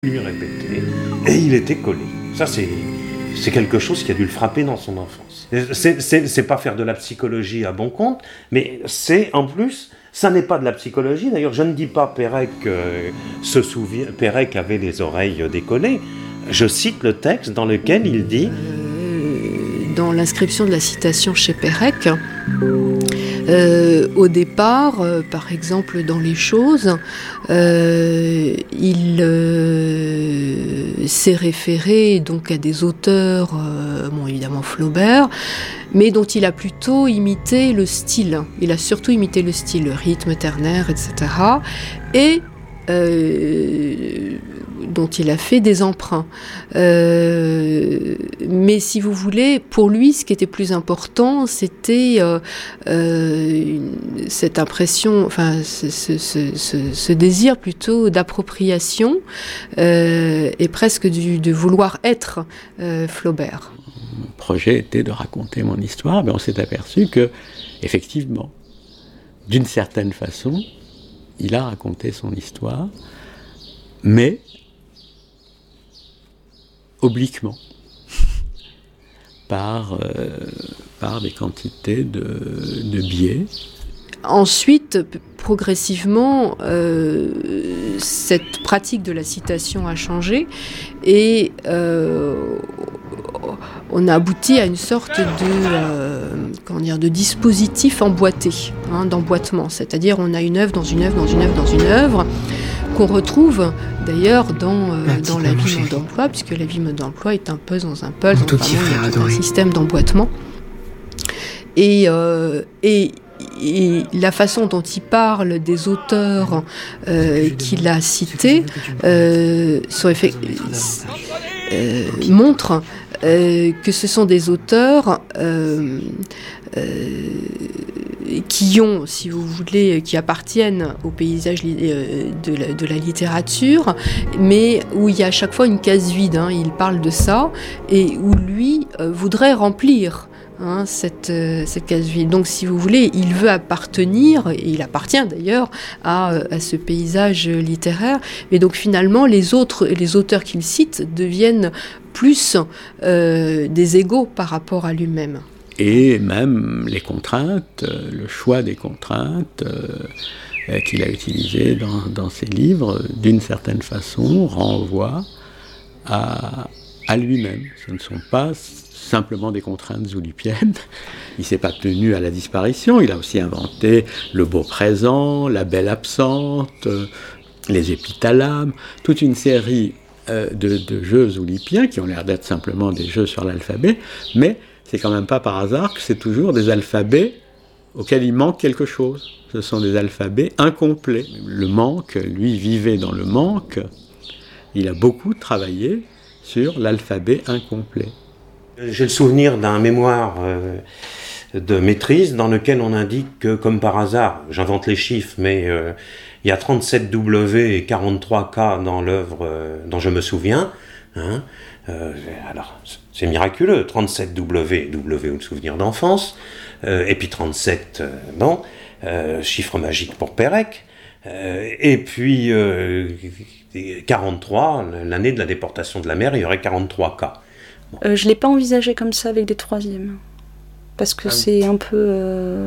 lui répéter, et il était collé. Ça, c'est quelque chose qui a dû le frapper dans son enfance. C'est pas faire de la psychologie à bon compte, mais c'est, en plus, ça n'est pas de la psychologie. D'ailleurs, je ne dis pas Pérec se souvient, Pérec avait les oreilles décollées. Je cite le texte dans lequel il dit... Dans l'inscription de la citation chez Pérec, au départ, par exemple dans Les Choses, il s'est référé donc à des auteurs, bon évidemment Flaubert, mais dont il a plutôt imité le style. Il a surtout imité le style, le rythme ternaire, etc. Et dont il a fait des emprunts. Mais si vous voulez, pour lui, ce qui était plus important, c'était cette impression, enfin, ce désir plutôt d'appropriation et presque de vouloir être Flaubert. Mon projet était de raconter mon histoire, mais on s'est aperçu que, effectivement, d'une certaine façon, il a raconté son histoire, mais obliquement, par des quantités de biais. Ensuite, progressivement, cette pratique de la citation a changé et on a abouti à une sorte de dispositif emboîté, d'emboîtement. C'est-à-dire on a une œuvre dans une œuvre, dans une œuvre, dans une œuvre, qu'on retrouve d'ailleurs dans La vie mode d'emploi, puisque La vie mode d'emploi est un puzzle dans un puzzle, donc il y a tout un système d'emboîtement. Et la façon dont il parle des auteurs qu'il a cités montre que ce sont des auteurs qui ont, si vous voulez, qui appartiennent au paysage de la littérature, mais où il y a à chaque fois une case vide, il parle de ça, et où lui voudrait remplir cette case vide. Donc, si vous voulez, il veut appartenir, et il appartient d'ailleurs à ce paysage littéraire, mais donc finalement, les auteurs qu'il cite deviennent plus des égaux par rapport à lui-même. Et même les contraintes, le choix des contraintes qu'il a utilisées dans ses livres, d'une certaine façon, renvoie à lui-même. Ce ne sont pas simplement des contraintes zoulipiennes. Il ne s'est pas tenu à la disparition, il a aussi inventé le beau présent, la belle absente, les épithalames, toute une série de jeux zoulipiens qui ont l'air d'être simplement des jeux sur l'alphabet, mais c'est quand même pas par hasard que c'est toujours des alphabets auxquels il manque quelque chose. Ce sont des alphabets incomplets. Le manque, lui vivait dans le manque, il a beaucoup travaillé sur l'alphabet incomplet. J'ai le souvenir d'un mémoire de maîtrise dans lequel on indique que, comme par hasard, j'invente les chiffres, mais il y a 37 W et 43 K dans l'œuvre dont je me souviens. Alors, c'est miraculeux, 37 W ou le souvenir d'enfance, et puis 37, chiffre magique pour Pérec, et puis 43, l'année de la déportation de la mer, il y aurait 43 K. Je ne l'ai pas envisagé comme ça avec des troisièmes. Parce que c'est un peu...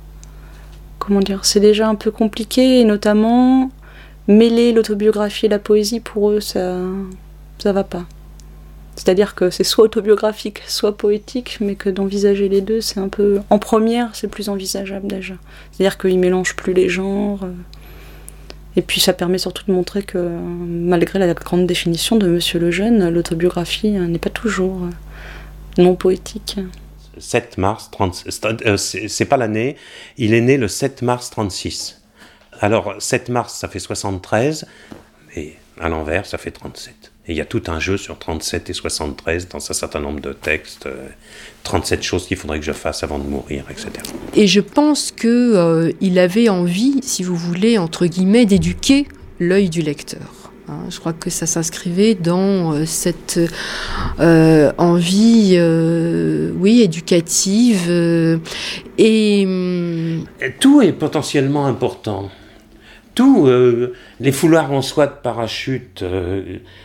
c'est déjà un peu compliqué, et notamment mêler l'autobiographie et la poésie, pour eux, ça va pas. C'est-à-dire que c'est soit autobiographique, soit poétique, mais que d'envisager les deux, c'est un peu... En première, c'est plus envisageable déjà. C'est-à-dire qu'ils mélangent plus les genres... Et puis ça permet surtout de montrer que, malgré la grande définition de Monsieur Lejeune, l'autobiographie n'est pas toujours non poétique. 7 mars 36, c'est pas l'année, il est né le 7 mars 36. Alors 7 mars, ça fait 73, et à l'envers, ça fait 37. Et il y a tout un jeu sur 37 et 73 dans un certain nombre de textes, 37 choses qu'il faudrait que je fasse avant de mourir, etc. Et je pense qu'il avait envie, si vous voulez, entre guillemets, d'éduquer l'œil du lecteur. Je crois que ça s'inscrivait dans cette envie, éducative. Et tout est potentiellement important. tout, les foulards en soie de parachute,